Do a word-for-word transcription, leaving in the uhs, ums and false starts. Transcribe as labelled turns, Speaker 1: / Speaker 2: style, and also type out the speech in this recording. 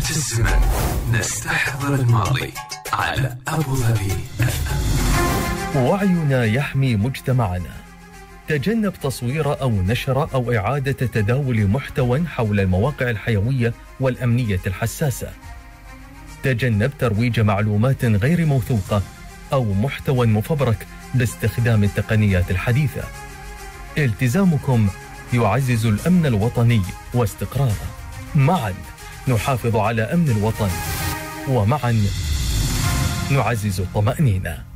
Speaker 1: الزمن نستحضر الماضي على أبو ظبي.
Speaker 2: وعينا يحمي مجتمعنا. تجنب تصوير أو نشر أو إعادة تداول محتوى حول المواقع الحيوية والأمنية الحساسة. تجنب ترويج معلومات غير موثوقة أو محتوى مفبرك باستخدام التقنيات الحديثة. التزامكم يعزز الأمن الوطني واستقراره. معا نحافظ على أمن الوطن، ومعا نعزز الطمأنينة.